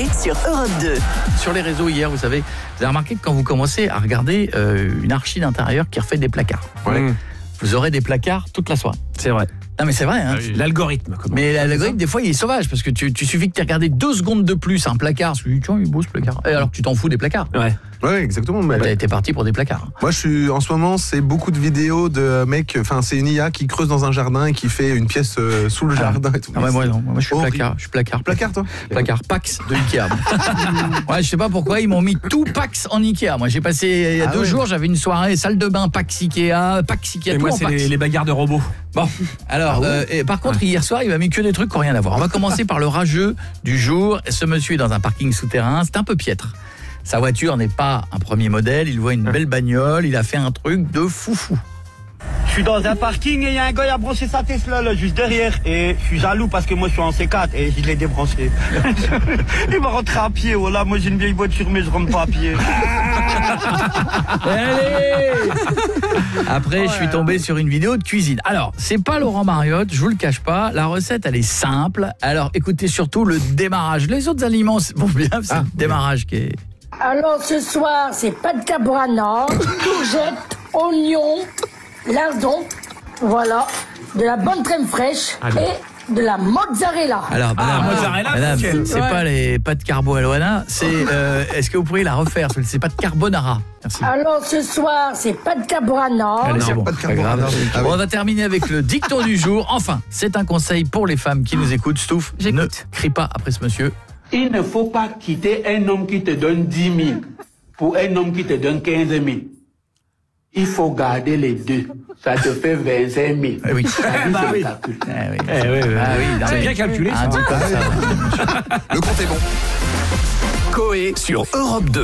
Coé sur Europe 2. Sur les réseaux hier, vous avez remarqué que quand vous commencez à regarder une archi d'intérieur qui refait des placards, vous aurez des placards toute la soirée. C'est vrai. Non mais c'est vrai, hein. L'algorithme. Mais l'algorithme, des fois, il est sauvage parce que tu suffit que tu aies regardé 2 secondes de plus un placard, tu dis tiens, il est beau ce placard. Et alors que tu t'en fous des placards. Ouais, exactement. Mais T'es parti pour des placards. moi, en ce moment, c'est beaucoup de vidéos de mecs. Enfin, c'est une IA qui creuse dans un jardin et qui fait une pièce sous le jardin et tout. Ah ouais, moi je suis horrible. placard. Je suis placard. Placard, toi? Placard Pax de Ikea. Ouais, je sais pas pourquoi ils m'ont mis tout Pax en Ikea. Moi j'ai passé il y a 2 jours, j'avais une soirée salle de bain Pax Ikea, Et tout moi, en c'est Pax. les bagarres de robots. Bon, alors et par contre hier soir, il m'a mis que des trucs qui n'ont rien à voir. On va commencer par le rageux du jour. Ce monsieur est dans un parking souterrain, c'est un peu piètre. Sa voiture n'est pas un premier modèle, il voit une belle bagnole, il a fait un truc de foufou. Je suis dans un parking et il y a un gars qui a branché sa Tesla là, juste derrière. Et je suis jaloux parce que moi je suis en C4 et je l'ai débranché. Il va rentrer à pied. Voilà, moi j'ai une vieille voiture mais je rentre pas à pied. Allez Après, je suis tombé sur une vidéo de cuisine. Alors, c'est pas Laurent Mariotte, je vous le cache pas. La recette, elle est simple. Alors, écoutez surtout le démarrage. Les autres aliments vont bien, c'est le démarrage qui est... Alors ce soir, c'est pâte carbonara, courgettes, oignons, lardons, voilà, de la bonne crème fraîche et de la mozzarella. Alors, mozzarella, madame, ok. c'est pas les pâtes carbo à Loana, c'est... est-ce que vous pourriez la refaire? C'est pâtes carbonara. Merci. Alors ce soir, c'est pâte carbonara. Allez, c'est bon, pas de pas grave. carbonara. Ah Bon, oui. on va terminer avec le dicton du jour. Enfin, c'est un conseil pour les femmes qui nous écoutent. Stouff, ne crie pas après ce monsieur. Il ne faut pas quitter un homme qui te donne 10 000 pour un homme qui te donne 15 000. Il faut garder les deux. Ça te fait 25 000. Eh oui. Bah oui. Ah oui. oui. Ah oui, non, C'est mais- bien calculé, ça. Un truc comme ça. Le compte est bon. Coé sur Europe 2.